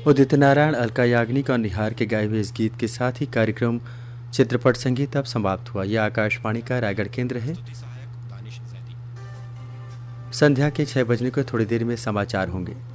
उदित नारायण, अलका याग्निक और निहार के गाए हुए इस गीत के साथ ही कार्यक्रम चित्रपट संगीत अब समाप्त हुआ। यह आकाशवाणी का रायगढ़ केंद्र है। संध्या के 6 बजने को थोड़ी देर में समाचार होंगे।